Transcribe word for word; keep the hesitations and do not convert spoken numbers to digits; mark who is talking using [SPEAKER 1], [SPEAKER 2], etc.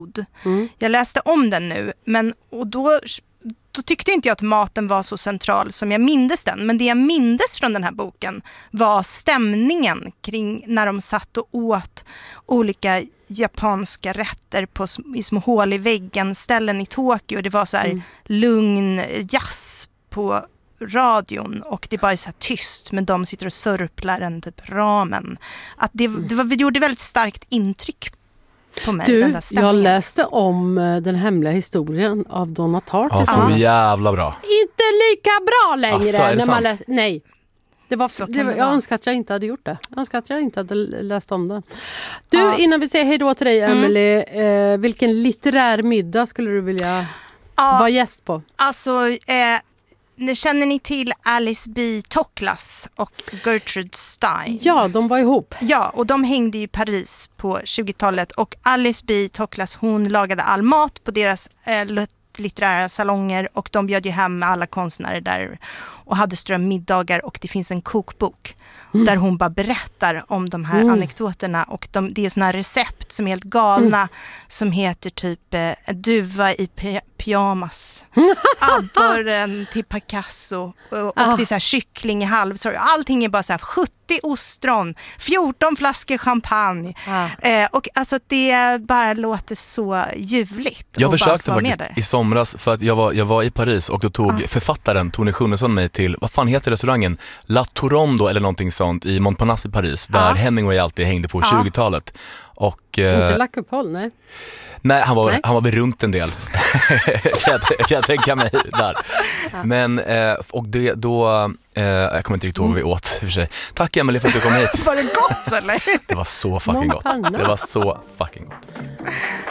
[SPEAKER 1] Mm.
[SPEAKER 2] Jag läste om den nu, men och då, då tyckte inte jag att maten var så central som jag mindes den. Men det jag mindes från den här boken var stämningen kring när de satt och åt olika japanska rätter på, i små hål i väggen ställen i Tokyo. Det var så här mm. lugn jazz på radion och det är bara så här tyst, men de sitter och sörplar en typ ramen. Att det, det, var, det gjorde väldigt starkt intryck på mig.
[SPEAKER 1] Du,
[SPEAKER 2] den där
[SPEAKER 1] jag läste om den hemliga historien av Donna Tartt.
[SPEAKER 3] Ja, så jävla bra.
[SPEAKER 1] Inte lika bra längre.
[SPEAKER 3] Alltså, är det
[SPEAKER 1] när man
[SPEAKER 3] sant?
[SPEAKER 1] läs- Nej. Det var, det var,
[SPEAKER 2] det
[SPEAKER 1] jag
[SPEAKER 2] vara.
[SPEAKER 1] önskar att jag inte hade gjort det. Jag önskar att jag inte hade läst om det. Du,
[SPEAKER 2] Ja.
[SPEAKER 1] innan vi säger hej då till dig, Emily, mm. eh, vilken litterär middag skulle du vilja
[SPEAKER 2] ja,
[SPEAKER 1] vara gäst på?
[SPEAKER 2] Alltså, eh, känner ni till Alice B. Toklas och Gertrude Stein?
[SPEAKER 1] Ja, de var ihop.
[SPEAKER 2] Ja, och de hängde i Paris på tjugotalet och Alice B. Toklas, hon lagade all mat på deras eh, litterära salonger och de bjöd ju hem alla konstnärer där och hade stora middagar och det finns en kokbok mm. där hon bara berättar om de här mm. anekdoterna och de, det är såna här recept som är helt galna mm. som heter typ eh, duva i pi- pyjamas, abborren till Picasso och, och
[SPEAKER 1] ah.
[SPEAKER 2] det är så här kyckling i halvsorg. Allting är bara så här sjuttio ostron, fjorton flaskor champagne
[SPEAKER 1] ah.
[SPEAKER 2] eh, och alltså det bara låter så ljuvligt.
[SPEAKER 3] Jag försökte faktiskt i somras för att jag var, jag var i Paris och då tog ah. författaren Tony Schunnesson mig till, vad fan heter restaurangen? La Tourondo eller någonting sånt i Montparnasse i Paris där ah. Hemingway alltid hängde på ah. tjugotalet. Och, eh,
[SPEAKER 1] inte La Coupole, nej.
[SPEAKER 3] Nej, han var,
[SPEAKER 1] nej.
[SPEAKER 3] han var väl runt en del. kan, jag, kan jag tänka mig där. Ja. Men, eh, och det, då, eh, jag kommer inte riktigt ihåg vad vi åt för sig. Tack Emily för att du kom hit.
[SPEAKER 2] Var det gott eller?
[SPEAKER 3] Det var så fucking gott. Det var så fucking gott.